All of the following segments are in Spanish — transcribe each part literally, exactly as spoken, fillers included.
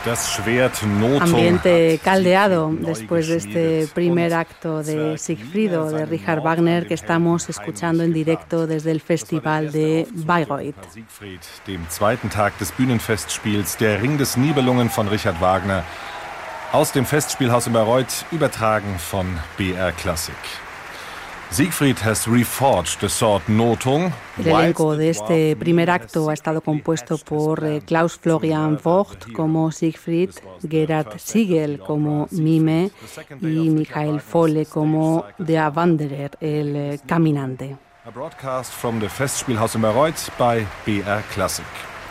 Ambiente caldeado después de este primer acto de Siegfriedo de Richard Wagner que estamos escuchando en directo desde el Festival de Bayreuth. Dem zweiten Tag des Bühnenfestspiels Der Ring des Nibelungen von Richard Wagner aus dem Festspielhaus in Bayreuth, übertragen von B R Classic. Siegfried has reforged the sword Nothung. El elenco de este primer acto ha estado compuesto por eh, Klaus Florian Vogt como Siegfried, Gerhard Siegel como Mime y Michael Folle como Der Wanderer, el eh, caminante. A broadcast from the Festspielhaus in Bayreuth bei B R Classic.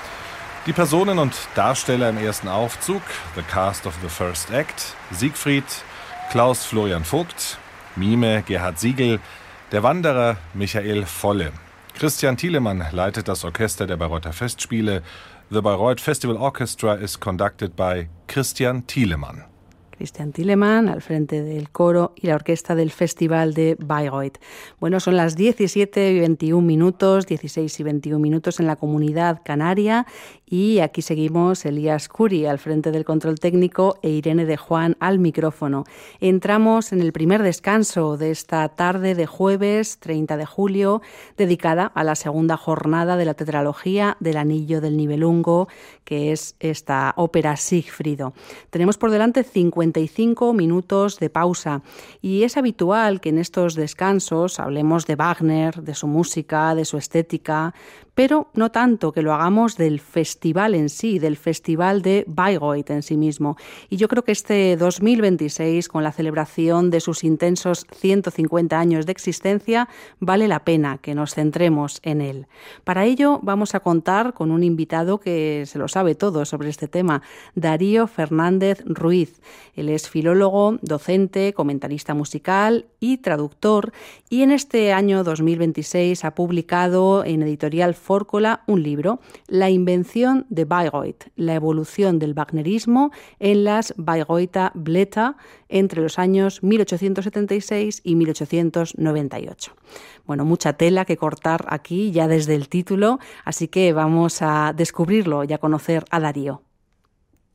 Die Personen und Darsteller im ersten Aufzug, the cast of the first act: Siegfried, Klaus Florian Vogt, Mime, Gerhard Siegel, der Wanderer Michael Folle. Christian Thielemann leitet das Orchester der Bayreuther Festspiele. The Bayreuth Festival Orchestra is conducted by Christian Thielemann. Christian Thielemann al frente del coro y la orquesta del Festival de Bayreuth. Bueno, son las diecisiete y veintiún minutos, dieciséis y veintiún minutos en la Comunidad Canaria y aquí seguimos Elías Curi al frente del control técnico e Irene de Juan al micrófono. Entramos en el primer descanso de esta tarde de jueves treinta de julio, dedicada a la segunda jornada de la tetralogía del Anillo del Nibelungo, que es esta ópera Siegfriedo. Tenemos por delante cincuenta y cinco minutos de pausa y es habitual que en estos descansos hablemos de Wagner, de su música, de su estética, pero no tanto que lo hagamos del festival en sí, del Festival de Bayreuth en sí mismo. Y yo creo que este dos mil veintiséis, con la celebración de sus intensos ciento cincuenta años de existencia, vale la pena que nos centremos en él. Para ello vamos a contar con un invitado que se lo sabe todo sobre este tema, Darío Fernández Ruiz. Él es filólogo, docente, comentarista musical y traductor, y en este año dos mil veintiséis ha publicado en Editorial Fórcola un libro, La invención de Bayreuth, la evolución del wagnerismo en las Bayreuther Blätter entre los años mil ochocientos setenta y seis y mil ochocientos noventa y ocho. Bueno, mucha tela que cortar aquí ya desde el título, así que vamos a descubrirlo y a conocer a Darío.